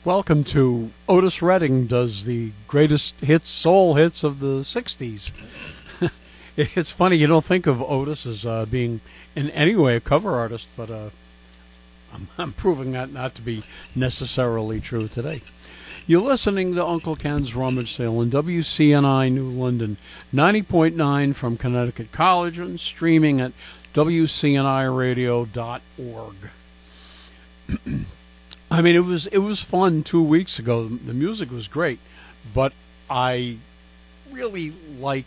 Welcome to Otis Redding does the greatest hits, soul hits of the 60s. It's funny, you don't think of Otis as being in any way a cover artist, but I'm proving that not to be necessarily true today. You're listening to Uncle Ken's Rummage Sale in WCNI New London, 90.9 from Connecticut College, and streaming at WCNIradio.org. I mean, it was fun 2 weeks ago. The music was great, but I really like.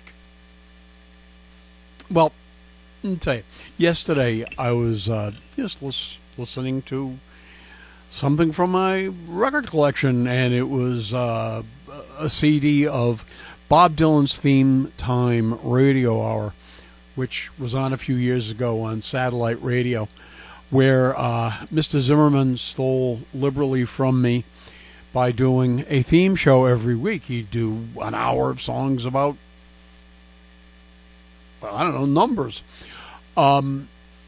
Well, let me tell you. Yesterday, I was just listening to something from my record collection, and it was a CD of Bob Dylan's Theme Time Radio Hour, which was on a few years ago on satellite radio, where Mr. Zimmerman stole liberally from me by doing a theme show every week. He'd do an hour of songs about, well, I don't know, numbers. And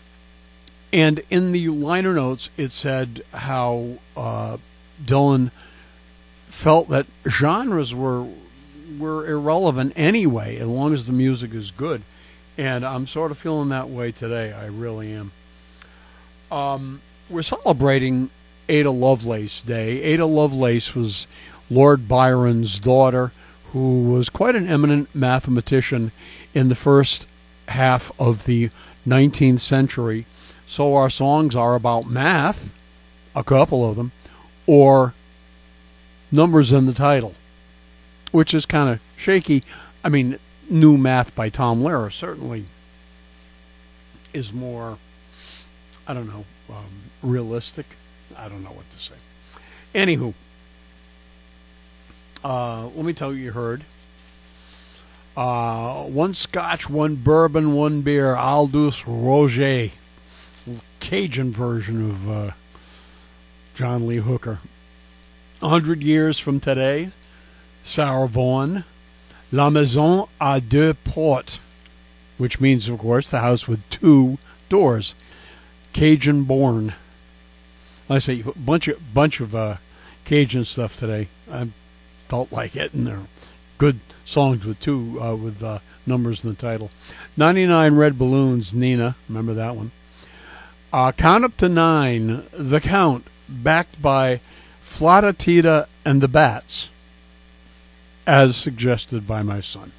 in the liner notes, it said how Dylan felt that genres were irrelevant anyway, as long as the music is good. And I'm sort of feeling that way today. I really am. We're celebrating Ada Lovelace Day. Ada Lovelace was Lord Byron's daughter, who was quite an eminent mathematician in the first half of the 19th century. So our songs are about math, a couple of them, or numbers in the title, which is kind of shaky. I mean, New Math by Tom Lehrer certainly is more, I don't know, realistic. I don't know what to say. Anywho, let me tell you heard. One scotch, one bourbon, one beer, Aldous Roger. Cajun version of John Lee Hooker. 100 years from today, Sarah Vaughan, La Maison à deux portes, which means, of course, the house with two doors. Cajun born. I say a bunch of Cajun stuff today. I felt like it, and they're good songs with two numbers in the title. 99 Red Balloons, Nina, remember that one. Count Up to 9, The Count, backed by Flata Tita and the Bats, as suggested by my son.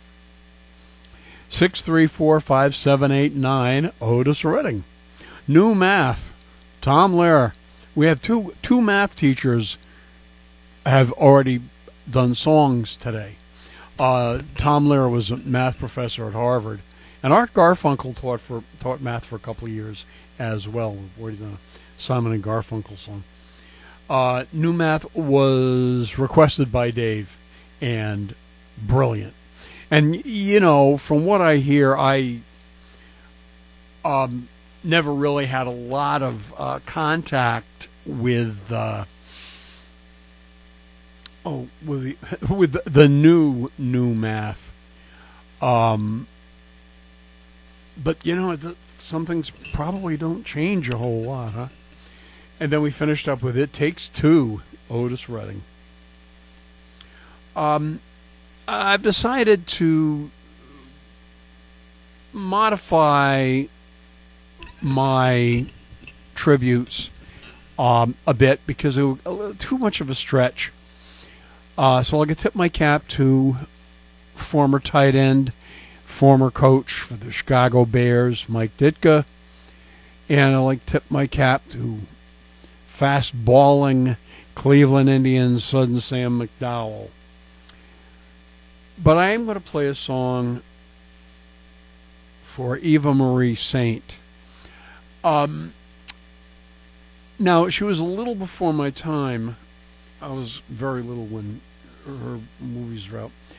6345789, Otis Redding. New Math, Tom Lehrer. We have two math teachers have already done songs today. Tom Lehrer was a math professor at Harvard, and Art Garfunkel taught math for a couple of years as well. We've already done a Simon and Garfunkel song. New Math was requested by Dave, and brilliant. And, you know, from what I hear, I never really had a lot of contact with with the new Math. But, you know, some things probably don't change a whole lot, huh? And then we finished up with It Takes Two, Otis Redding. I've decided to modify my tributes a bit because it was a little too much of a stretch. So I'll tip my cap to former tight end, former coach for the Chicago Bears, Mike Ditka, and I'll tip my cap to fast-balling Cleveland Indians Sudden Sam McDowell. But I am going to play a song for Eva Marie Saint. Now, she was a little before my time. I was very little when her movies were out.